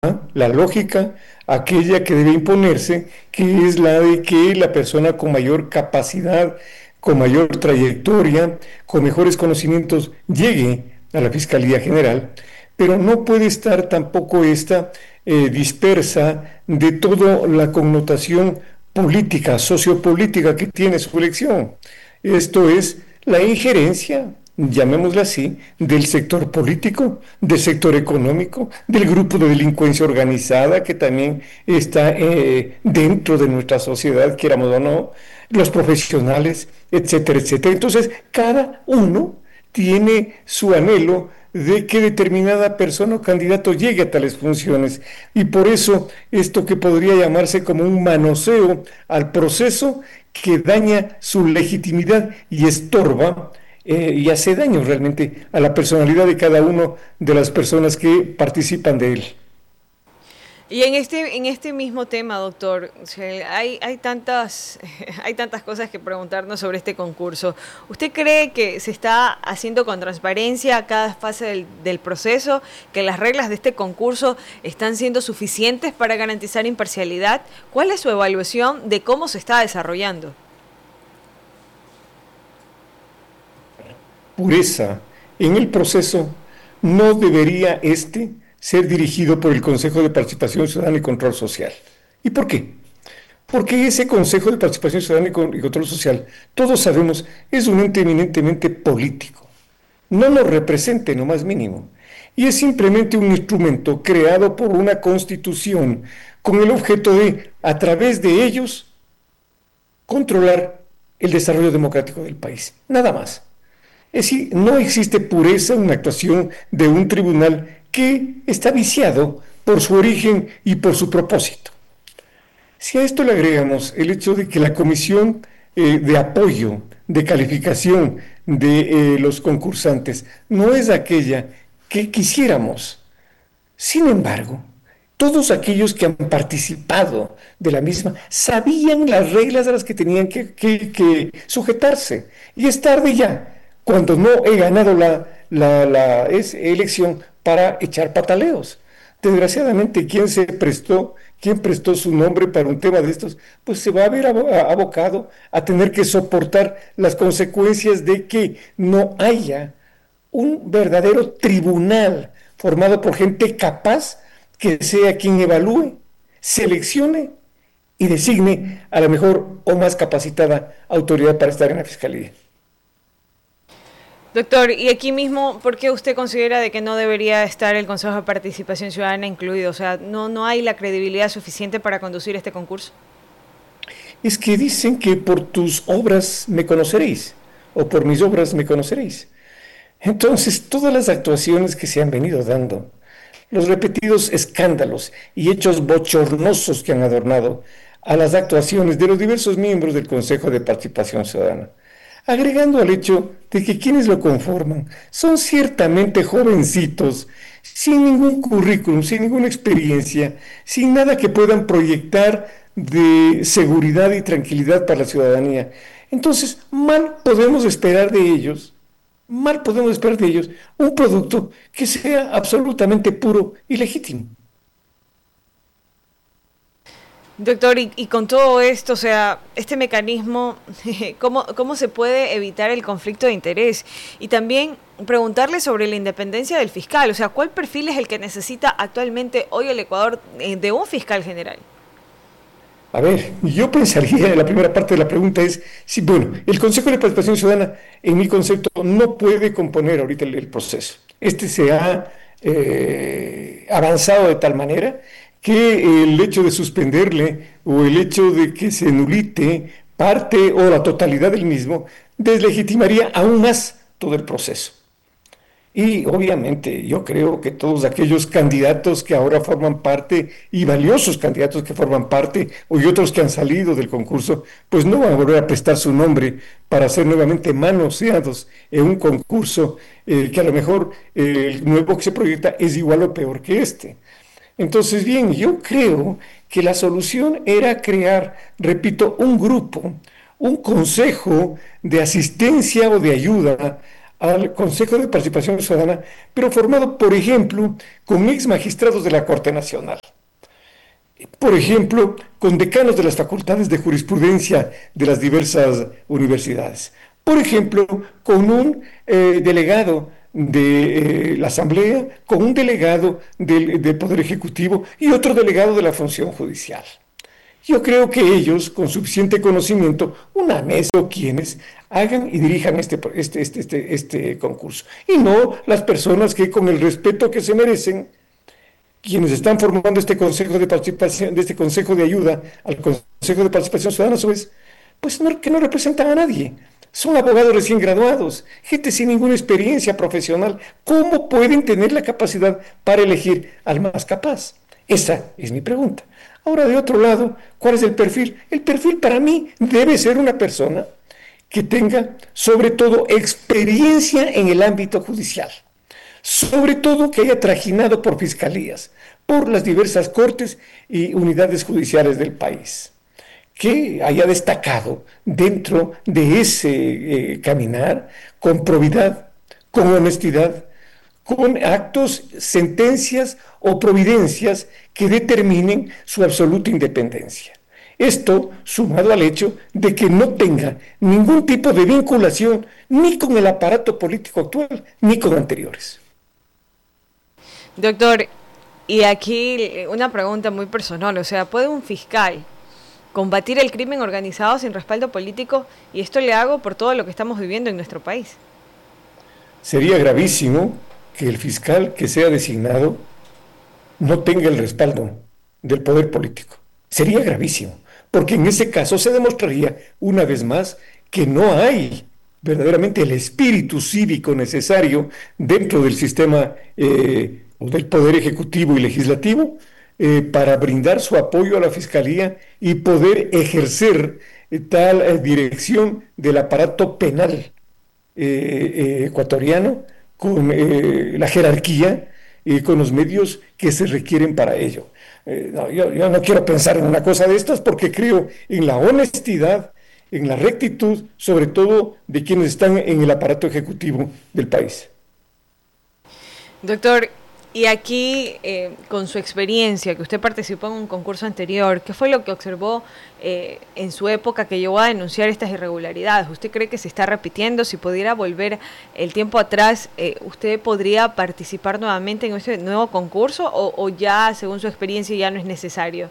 la lógica, aquella que debe imponerse, que es la de que la persona con mayor capacidad, con mayor trayectoria, con mejores conocimientos, llegue a la Fiscalía General, pero no puede estar tampoco esta dispersa de toda la connotación política, sociopolítica que tiene su elección. Esto es la injerencia, llamémosla así, del sector político, del sector económico, del grupo de delincuencia organizada que también está dentro de nuestra sociedad, quieramos o no, los profesionales, etcétera, etcétera. Entonces, cada uno tiene su anhelo de que determinada persona o candidato llegue a tales funciones. Y por eso esto que podría llamarse como un manoseo al proceso que daña su legitimidad y estorba y hace daño realmente a la personalidad de cada uno de las personas que participan de él. Y en este mismo tema, doctor, o sea, hay tantas cosas que preguntarnos sobre este concurso. ¿Usted cree que se está haciendo con transparencia a cada fase del proceso, que las reglas de este concurso están siendo suficientes para garantizar imparcialidad? ¿Cuál es su evaluación de cómo se está desarrollando? Pureza en el proceso no debería ser dirigido por el Consejo de Participación Ciudadana y Control Social. ¿Y por qué? Porque ese Consejo de Participación Ciudadana y Control Social, todos sabemos, es un ente eminentemente político. No nos representa en lo más mínimo. Y es simplemente un instrumento creado por una constitución con el objeto de, a través de ellos, controlar el desarrollo democrático del país. Nada más. Es decir, no existe pureza en la actuación de un tribunal que está viciado por su origen y por su propósito. Si a esto le agregamos el hecho de que la comisión de apoyo, de calificación de los concursantes no es aquella que quisiéramos, sin embargo, todos aquellos que han participado de la misma sabían las reglas a las que tenían que sujetarse. Y es tarde ya, cuando no he ganado la elección para echar pataleos. Desgraciadamente, quien prestó su nombre para un tema de estos, pues se va a ver abocado a tener que soportar las consecuencias de que no haya un verdadero tribunal formado por gente capaz que sea quien evalúe, seleccione y designe a la mejor o más capacitada autoridad para estar en la fiscalía. Doctor, y aquí mismo, ¿por qué usted considera de que no debería estar el Consejo de Participación Ciudadana incluido? O sea, ¿no hay la credibilidad suficiente para conducir este concurso? Es que dicen que por tus obras me conoceréis, o por mis obras me conoceréis. Entonces, todas las actuaciones que se han venido dando, los repetidos escándalos y hechos bochornosos que han adornado a las actuaciones de los diversos miembros del Consejo de Participación Ciudadana, agregando al hecho de que quienes lo conforman son ciertamente jovencitos, sin ningún currículum, sin ninguna experiencia, sin nada que puedan proyectar de seguridad y tranquilidad para la ciudadanía. Entonces, mal podemos esperar de ellos un producto que sea absolutamente puro y legítimo. Doctor, y con todo esto, o sea, este mecanismo, ¿cómo se puede evitar el conflicto de interés? Y también preguntarle sobre la independencia del fiscal, o sea, ¿cuál perfil es el que necesita actualmente hoy el Ecuador de un fiscal general? A ver, yo pensaría, la primera parte de la pregunta es, si, bueno, el Consejo de Participación Ciudadana, en mi concepto, no puede componer ahorita el proceso. Este se ha avanzado de tal manera que el hecho de suspenderle o el hecho de que se nulite parte o la totalidad del mismo deslegitimaría aún más todo el proceso. Y obviamente yo creo que todos aquellos candidatos que ahora forman parte y valiosos candidatos que forman parte y otros que han salido del concurso, pues no van a volver a prestar su nombre para ser nuevamente manoseados en un concurso que a lo mejor el nuevo que se proyecta es igual o peor que este. Entonces, bien, yo creo que la solución era crear, repito, un grupo, un consejo de asistencia o de ayuda al Consejo de Participación Ciudadana, pero formado, por ejemplo, con ex magistrados de la Corte Nacional. Por ejemplo, con decanos de las facultades de jurisprudencia de las diversas universidades. Por ejemplo, con un delegado de la Asamblea, con un delegado del Poder Ejecutivo y otro delegado de la función judicial. Yo creo que ellos, con suficiente conocimiento, una mesa o quienes hagan y dirijan este concurso. Y no las personas que, con el respeto que se merecen, quienes están formando este consejo de participación, de este consejo de ayuda al Consejo de Participación Ciudadana, que no representan a nadie. Son abogados recién graduados, gente sin ninguna experiencia profesional. ¿Cómo pueden tener la capacidad para elegir al más capaz? Esa es mi pregunta. Ahora, de otro lado, ¿cuál es el perfil? El perfil para mí debe ser una persona que tenga, sobre todo, experiencia en el ámbito judicial. Sobre todo que haya trajinado por fiscalías, por las diversas cortes y unidades judiciales del país, que haya destacado dentro de ese caminar con probidad, con honestidad, con actos, sentencias o providencias que determinen su absoluta independencia. Esto sumado al hecho de que no tenga ningún tipo de vinculación ni con el aparato político actual ni con anteriores. Doctor, y aquí una pregunta muy personal, o sea, ¿puede un fiscal combatir el crimen organizado sin respaldo político? Y esto le hago por todo lo que estamos viviendo en nuestro país. Sería gravísimo que el fiscal que sea designado no tenga el respaldo del poder político. Sería gravísimo, porque en ese caso se demostraría una vez más que no hay verdaderamente el espíritu cívico necesario dentro del sistema del Poder Ejecutivo y Legislativo para brindar su apoyo a la Fiscalía y poder ejercer tal dirección del aparato penal ecuatoriano con la jerarquía y con los medios que se requieren para ello. Yo no quiero pensar en una cosa de estas porque creo en la honestidad, en la rectitud, sobre todo de quienes están en el aparato ejecutivo del país. Doctor, y aquí, con su experiencia, que usted participó en un concurso anterior, ¿qué fue lo que observó en su época que llevó a denunciar estas irregularidades? ¿Usted cree que se está repitiendo? Si pudiera volver el tiempo atrás, ¿usted podría participar nuevamente en este nuevo concurso o ya, según su experiencia, ya no es necesario?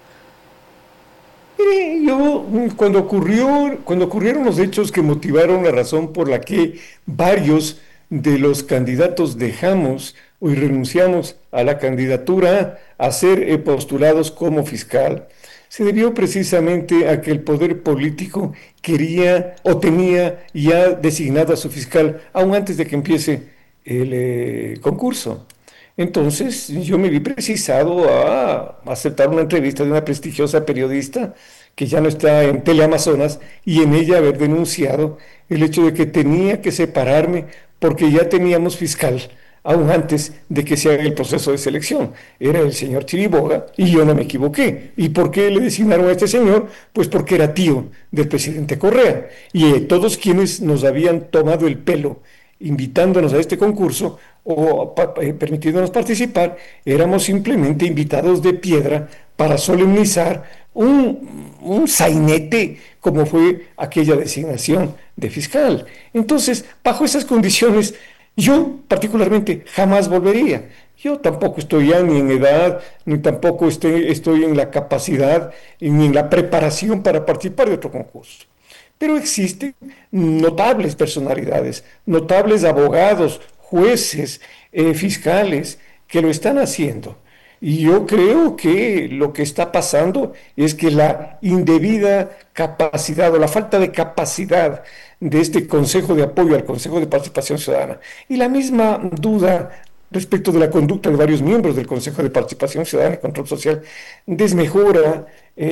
Yo, cuando ocurrieron los hechos que motivaron la razón por la que varios de los candidatos dejamos y renunciamos a la candidatura a ser postulados como fiscal, se debió precisamente a que el poder político quería o tenía ya designado a su fiscal aún antes de que empiece el concurso. Entonces yo me vi precisado a aceptar una entrevista de una prestigiosa periodista que ya no está en Teleamazonas y en ella haber denunciado el hecho de que tenía que separarme porque ya teníamos fiscal aún antes de que se haga el proceso de selección. Era el señor Chiriboga y yo no me equivoqué. ¿Y por qué le designaron a este señor? Pues porque era tío del presidente Correa. Y todos quienes nos habían tomado el pelo invitándonos a este concurso o permitiéndonos participar, éramos simplemente invitados de piedra para solemnizar un sainete como fue aquella designación de fiscal. Entonces, bajo esas condiciones, yo particularmente jamás volvería. Yo tampoco estoy ya ni en edad, ni tampoco estoy en la capacidad, ni en la preparación para participar de otro concurso. Pero existen notables personalidades, notables abogados, jueces, fiscales, que lo están haciendo. Y yo creo que lo que está pasando es que la indebida capacidad o la falta de capacidad de este Consejo de Apoyo al Consejo de Participación Ciudadana y la misma duda respecto de la conducta de varios miembros del Consejo de Participación Ciudadana y Control Social desmejora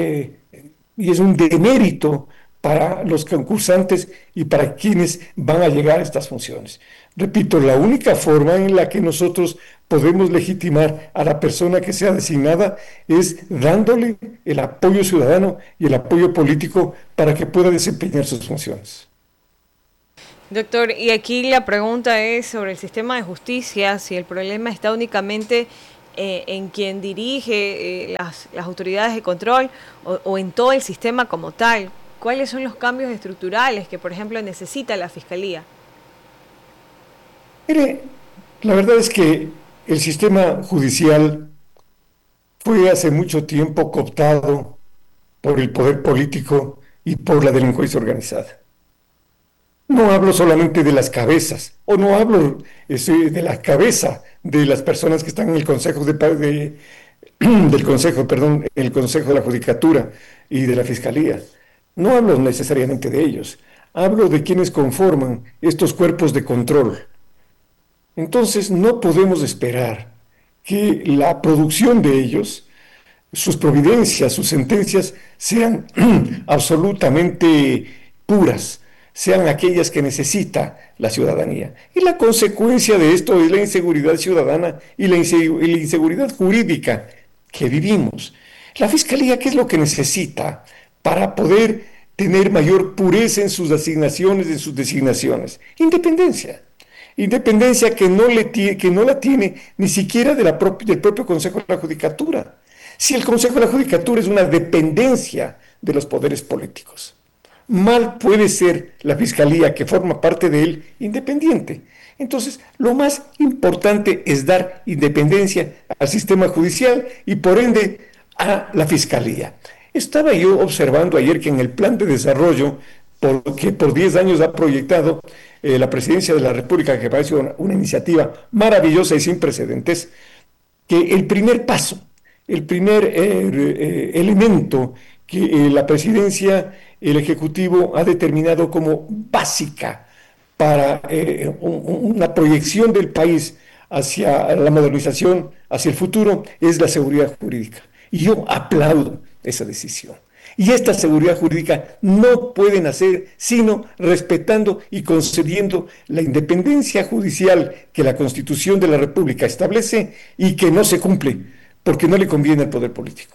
y es un demérito para los concursantes y para quienes van a llegar a estas funciones. Repito, la única forma en la que nosotros podemos legitimar a la persona que sea designada es dándole el apoyo ciudadano y el apoyo político para que pueda desempeñar sus funciones. Doctor, y aquí la pregunta es sobre el sistema de justicia, si el problema está únicamente en quien dirige las autoridades de control o en todo el sistema como tal. ¿Cuáles son los cambios estructurales que, por ejemplo, necesita la Fiscalía? Mire, la verdad es que el sistema judicial fue hace mucho tiempo cooptado por el poder político y por la delincuencia organizada. No hablo solamente de las cabezas, o no hablo de la cabeza de las personas que están en el Consejo del Consejo, perdón, el Consejo de la Judicatura y de la Fiscalía. No hablo necesariamente de ellos, hablo de quienes conforman estos cuerpos de control. Entonces no podemos esperar que la producción de ellos, sus providencias, sus sentencias sean absolutamente puras, sean aquellas que necesita la ciudadanía. Y la consecuencia de esto es la inseguridad ciudadana y la inseguridad jurídica que vivimos. La Fiscalía, ¿qué es lo que necesita para poder tener mayor pureza en sus asignaciones, en sus designaciones? Independencia. Independencia que no la tiene ni siquiera del propio Consejo de la Judicatura. Si el Consejo de la Judicatura es una dependencia de los poderes políticos, mal puede ser la Fiscalía, que forma parte de él, independiente. Entonces, lo más importante es dar independencia al sistema judicial y, por ende, a la Fiscalía. Estaba yo observando ayer que en el plan de desarrollo que por 10 años ha proyectado la Presidencia de la República, que parece una iniciativa maravillosa y sin precedentes, que el primer paso, el primer elemento que la Presidencia, el Ejecutivo ha determinado como básica para una proyección del país hacia la modernización, hacia el futuro, es la seguridad jurídica. Y yo aplaudo esa decisión. Y esta seguridad jurídica no puede nacer sino respetando y concediendo la independencia judicial que la Constitución de la República establece y que no se cumple porque no le conviene al poder político.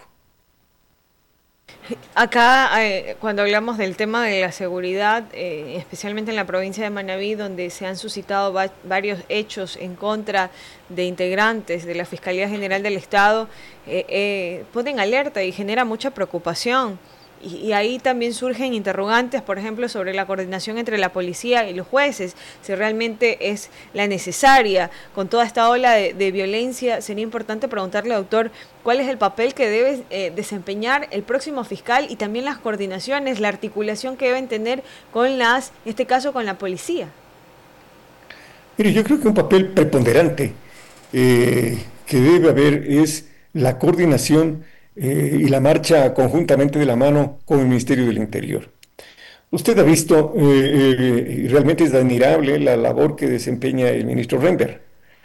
Acá, cuando hablamos del tema de la seguridad, especialmente en la provincia de Manabí, donde se han suscitado varios hechos en contra de integrantes de la Fiscalía General del Estado, ponen alerta y genera mucha preocupación. Y ahí también surgen interrogantes, por ejemplo, sobre la coordinación entre la policía y los jueces, si realmente es la necesaria. Con toda esta ola de violencia, sería importante preguntarle, doctor, cuál es el papel que debe desempeñar el próximo fiscal y también las coordinaciones, la articulación que deben tener con en este caso, con la policía. Mire, yo creo que un papel preponderante que debe haber es la coordinación y la marcha conjuntamente de la mano con el Ministerio del Interior. Usted ha visto, y realmente es admirable la labor que desempeña el ministro Renber.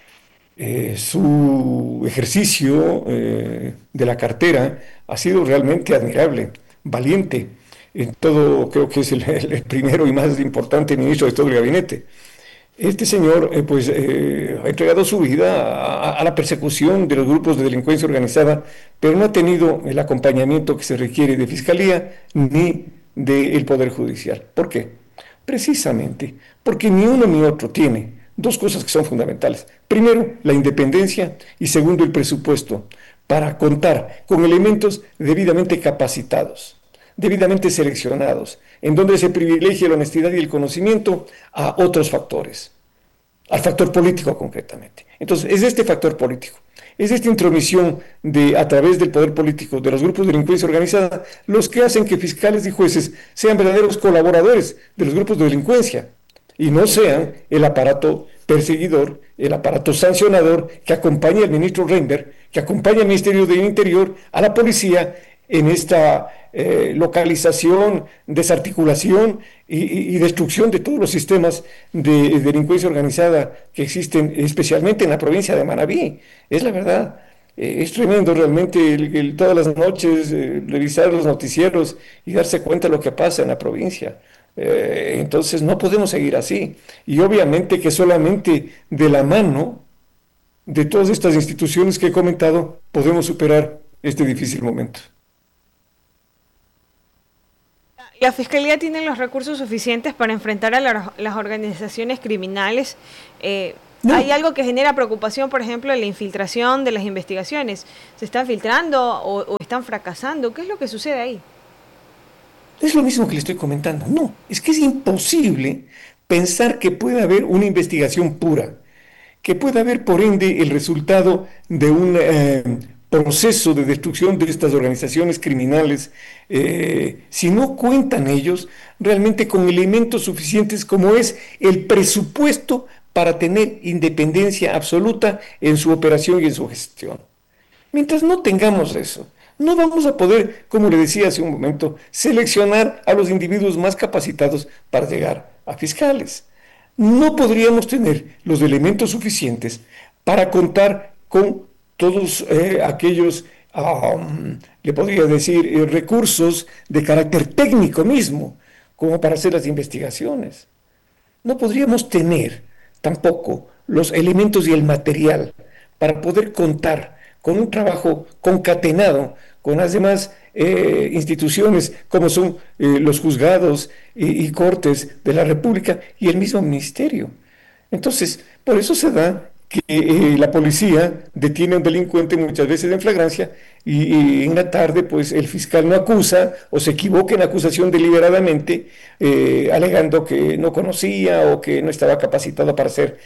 Su ejercicio de la cartera ha sido realmente admirable, valiente. En todo, creo que es el primero y más importante ministro de todo el gabinete. Este señor ha entregado su vida a la persecución de los grupos de delincuencia organizada, pero no ha tenido el acompañamiento que se requiere de Fiscalía ni del Poder Judicial. ¿Por qué? Precisamente porque ni uno ni otro tiene dos cosas que son fundamentales. Primero, la independencia y segundo, el presupuesto para contar con elementos debidamente capacitados, debidamente seleccionados, en donde se privilegie la honestidad y el conocimiento a otros factores, al factor político concretamente. Entonces, es este factor político, es esta intromisión a través del poder político de los grupos de delincuencia organizada los que hacen que fiscales y jueces sean verdaderos colaboradores de los grupos de delincuencia y no sean el aparato perseguidor, el aparato sancionador que acompaña al ministro Renber, que acompaña al Ministerio del Interior, a la policía en esta localización, desarticulación y destrucción de todos los sistemas de delincuencia organizada que existen, especialmente en la provincia de Manabí. Es la verdad. Es tremendo realmente todas las noches revisar los noticieros y darse cuenta de lo que pasa en la provincia. Entonces no podemos seguir así. Y obviamente que solamente de la mano de todas estas instituciones que he comentado podemos superar este difícil momento. ¿La Fiscalía tiene los recursos suficientes para enfrentar a las organizaciones criminales? Hay No, algo que genera preocupación, por ejemplo, en la infiltración de las investigaciones. ¿Se están filtrando o están fracasando? ¿Qué es lo que sucede ahí? es lo mismo que le estoy comentando. No, es que es imposible pensar que pueda haber una investigación pura, que pueda haber, por ende, el resultado de un proceso de destrucción de estas organizaciones criminales, si no cuentan ellos realmente con elementos suficientes como es el presupuesto para tener independencia absoluta en su operación y en su gestión. Mientras no tengamos eso, no vamos a poder, como le decía hace un momento, seleccionar a los individuos más capacitados para llegar a fiscales. No podríamos tener los elementos suficientes para contar con todos aquellos, le podría decir, recursos de carácter técnico mismo, como para hacer las investigaciones. No podríamos tener tampoco los elementos y el material para poder contar con un trabajo concatenado con las demás instituciones como son los juzgados y cortes de la República y el mismo ministerio. Entonces, por eso se da que la policía detiene a un delincuente muchas veces en flagrancia y en la tarde pues el fiscal no acusa o se equivoca en acusación deliberadamente alegando que no conocía o que no estaba capacitado para hacer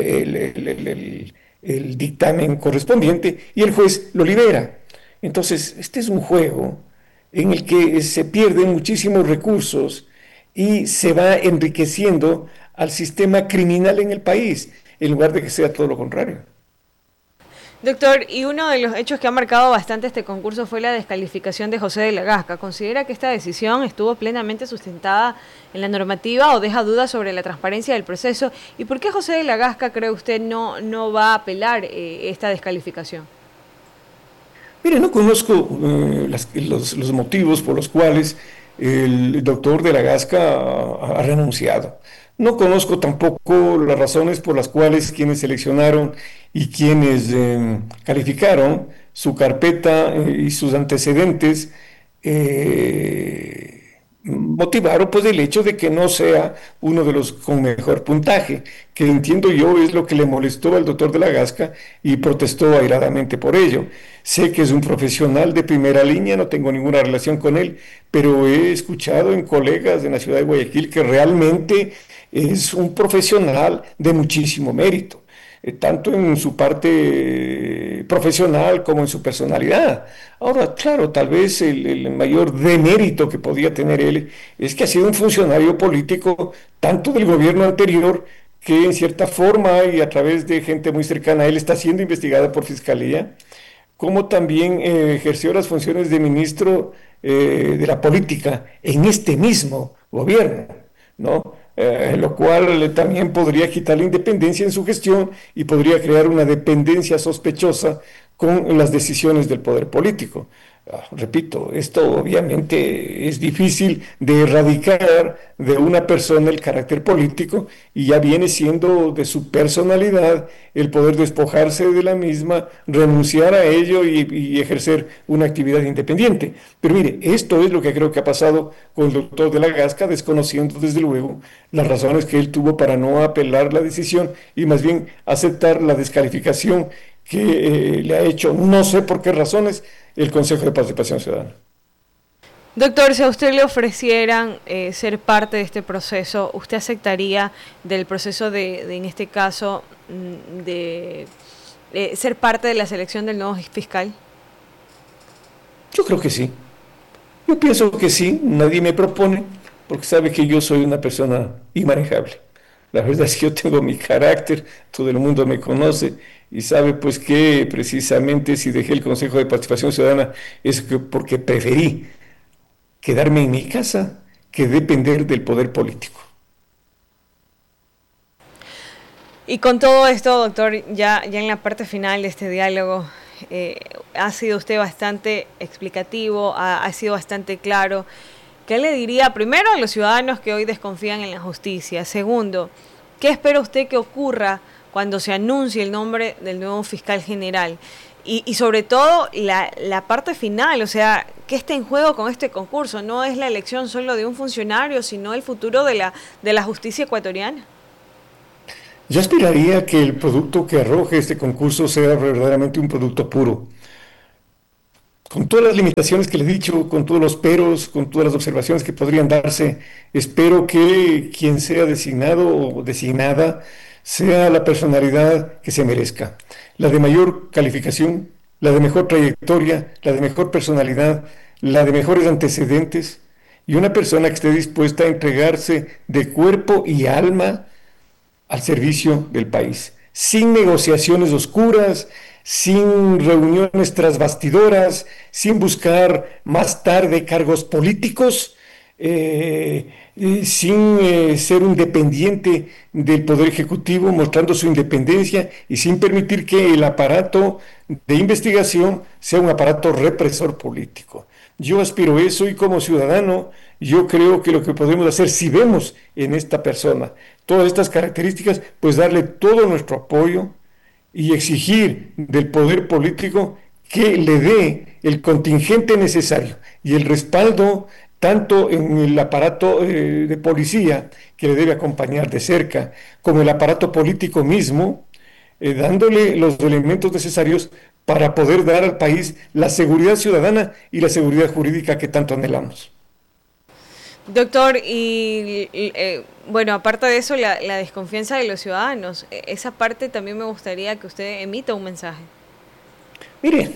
el dictamen correspondiente y el juez lo libera. Entonces, este es un juego en el que se pierden muchísimos recursos y se va enriqueciendo al sistema criminal en el país, en lugar de que sea todo lo contrario. Doctor, y uno de los hechos que ha marcado bastante este concurso fue la descalificación de José de la Gasca. ¿Considera que esta decisión estuvo plenamente sustentada en la normativa o deja dudas sobre la transparencia del proceso? ¿Y por qué José de la Gasca, cree usted, no va a apelar esta descalificación? Mire, no conozco los motivos por los cuales el doctor de la Gasca ha renunciado. No conozco tampoco las razones por las cuales quienes seleccionaron y quienes calificaron su carpeta y sus antecedentes motivaron pues el hecho de que no sea uno de los con mejor puntaje, que entiendo yo es lo que le molestó al doctor de la Gasca y protestó airadamente por ello. Sé que es un profesional de primera línea, no tengo ninguna relación con él, pero he escuchado en colegas de la ciudad de Guayaquil que realmente es un profesional de muchísimo mérito, tanto en su parte profesional como en su personalidad. Ahora, claro, tal vez el mayor demérito que podía tener él es que ha sido un funcionario político tanto del gobierno anterior que en cierta forma y a través de gente muy cercana a él está siendo investigada por fiscalía, como también ejerció las funciones de ministro de la política en este mismo gobierno, ¿no? Lo cual también podría quitar la independencia en su gestión y podría crear una dependencia sospechosa con las decisiones del poder político. Repito, esto obviamente es difícil de erradicar de una persona el carácter político y ya viene siendo de su personalidad el poder despojarse de la misma, renunciar a ello y ejercer una actividad independiente. Pero mire, esto es lo que creo que ha pasado con el doctor de la Gasca, desconociendo desde luego las razones que él tuvo para no apelar la decisión y más bien aceptar la descalificación que le ha hecho, no sé por qué razones, el Consejo de Participación Ciudadana. Doctor, si a usted le ofrecieran ser parte de este proceso, ¿usted aceptaría del proceso en este caso, de ser parte de la selección del nuevo fiscal? Yo creo que sí. Yo pienso que sí, nadie me propone, porque sabe que yo soy una persona inmanejable. La verdad es que yo tengo mi carácter, todo el mundo me conoce y sabe pues que precisamente si dejé el Consejo de Participación Ciudadana es porque preferí quedarme en mi casa que depender del poder político. Y con todo esto, doctor, ya en la parte final de este diálogo, ha sido usted bastante explicativo, ha sido bastante claro. ¿Qué le diría primero a los ciudadanos que hoy desconfían en la justicia? Segundo, ¿qué espera usted que ocurra cuando se anuncie el nombre del nuevo fiscal general? y sobre todo la parte final, o sea, ¿qué está en juego con este concurso? No es la elección solo de un funcionario, sino el futuro de la justicia ecuatoriana. Yo aspiraría que el producto que arroje este concurso sea verdaderamente un producto puro, con todas las limitaciones que le he dicho, con todos los peros, con todas las observaciones que podrían darse. Espero que quien sea designado o designada sea la personalidad que se merezca, la de mayor calificación, la de mejor trayectoria, la de mejor personalidad, la de mejores antecedentes, y una persona que esté dispuesta a entregarse de cuerpo y alma al servicio del país, sin negociaciones oscuras, sin reuniones tras bastidoras, sin buscar más tarde cargos políticos, sin ser un dependiente del Poder Ejecutivo, mostrando su independencia y sin permitir que el aparato de investigación sea un aparato represor político. Yo aspiro a eso, y como ciudadano, yo creo que lo que podemos hacer, si vemos en esta persona todas estas características, pues darle todo nuestro apoyo y exigir del poder político que le dé el contingente necesario y el respaldo tanto en el aparato de policía, que le debe acompañar de cerca, como el aparato político mismo, dándole los elementos necesarios para poder dar al país la seguridad ciudadana y la seguridad jurídica que tanto anhelamos. Doctor, bueno, aparte de eso, la desconfianza de los ciudadanos, esa parte también me gustaría que usted emita un mensaje. Mire,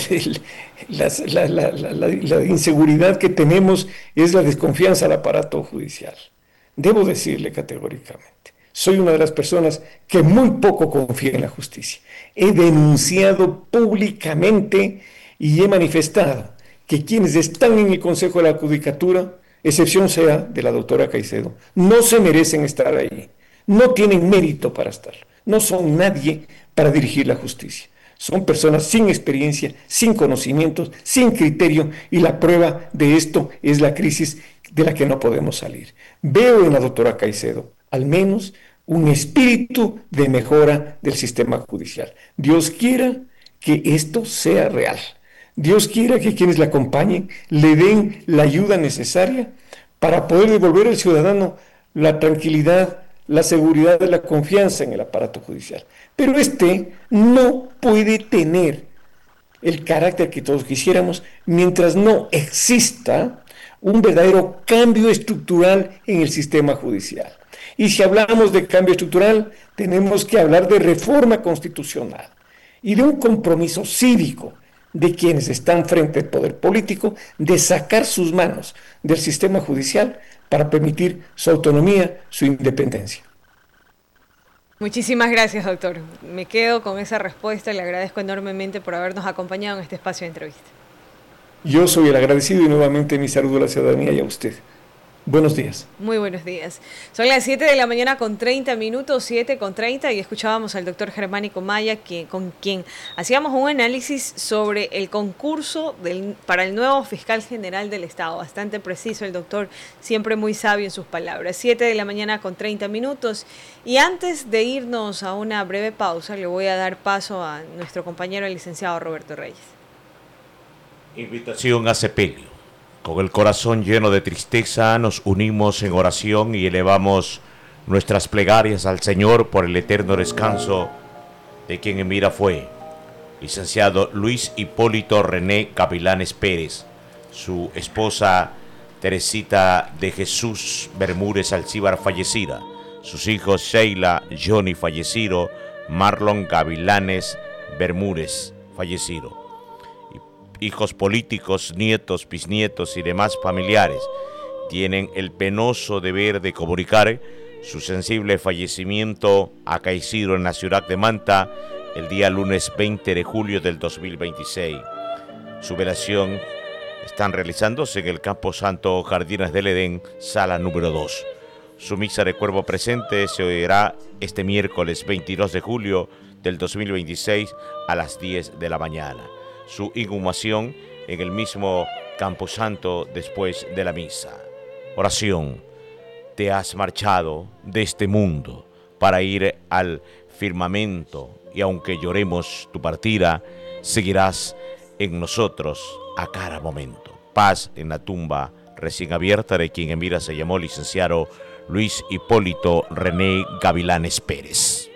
la inseguridad que tenemos es la desconfianza al aparato judicial. Debo decirle categóricamente, soy una de las personas que muy poco confía en la justicia. He denunciado públicamente y he manifestado que quienes están en el Consejo de la Judicatura, excepción sea de la doctora Caicedo, no se merecen estar ahí, no tienen mérito para estar, no son nadie para dirigir la justicia. Son personas sin experiencia, sin conocimientos, sin criterio, y la prueba de esto es la crisis de la que no podemos salir. Veo en la doctora Caicedo, al menos, un espíritu de mejora del sistema judicial. Dios quiera que esto sea real. Dios quiera que quienes la acompañen le den la ayuda necesaria para poder devolver al ciudadano la tranquilidad, la seguridad, la confianza en el aparato judicial. Pero este no puede tener el carácter que todos quisiéramos mientras no exista un verdadero cambio estructural en el sistema judicial. Y si hablamos de cambio estructural, tenemos que hablar de reforma constitucional y de un compromiso cívico de quienes están frente al poder político, de sacar sus manos del sistema judicial para permitir su autonomía, su independencia. Muchísimas gracias, doctor. Me quedo con esa respuesta y le agradezco enormemente por habernos acompañado en este espacio de entrevista. Yo soy el agradecido, y nuevamente mi saludo a la ciudadanía y a usted. Buenos días. Muy buenos días. Son las 7 de la mañana con 30 minutos, 7:30, y escuchábamos al doctor Germánico Maya, con quien hacíamos un análisis sobre el concurso para el nuevo fiscal general del Estado. Bastante preciso el doctor, siempre muy sabio en sus palabras. 7 de la mañana con 30 minutos. Y antes de irnos a una breve pausa, le voy a dar paso a nuestro compañero, el licenciado Roberto Reyes. Invitación a sepelio. Con el corazón lleno de tristeza nos unimos en oración y elevamos nuestras plegarias al Señor por el eterno descanso de quien en vida fue licenciado Luis Hipólito René Gavilanes Pérez, su esposa Teresita de Jesús Bermúdez Alcíbar fallecida, sus hijos Sheila, Johnny fallecido, Marlon Gavilanes Bermúdez fallecido, hijos políticos, nietos, bisnietos y demás familiares tienen el penoso deber de comunicar su sensible fallecimiento acaecido en la ciudad de Manta el día lunes 20 de julio del 2026. Su velación están realizándose en el Campo Santo Jardines del Edén, sala número 2. Su misa de cuerpo presente se oirá este miércoles 22 de julio del 2026 a las 10 de la mañana. Su inhumación en el mismo Camposanto después de la misa. Oración. Te has marchado de este mundo para ir al firmamento y aunque lloremos tu partida, seguirás en nosotros a cada momento. Paz en la tumba recién abierta de quien en vida se llamó licenciado Luis Hipólito René Gavilanes Pérez.